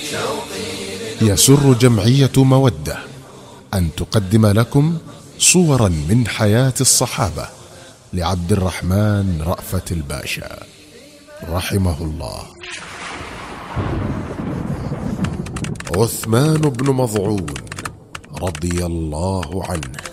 يسر جمعية مودة أن تقدم لكم صورا من حياة الصحابة لعبد الرحمن رأفت الباشا رحمه الله. عثمان بن مظعون رضي الله عنه.